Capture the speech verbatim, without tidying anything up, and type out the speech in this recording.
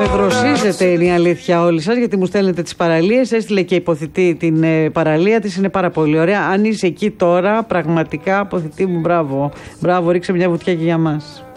Με δροσίζετε είναι η αλήθεια όλοι σας, γιατί μου στέλνετε τις παραλίες. Έστειλε και υποθητή την ε, παραλία της, είναι πάρα πολύ ωραία. Αν είσαι εκεί τώρα, πραγματικά αποθητή μου, μπράβο. Μπράβο, ρίξε μια βουτιά και για μας.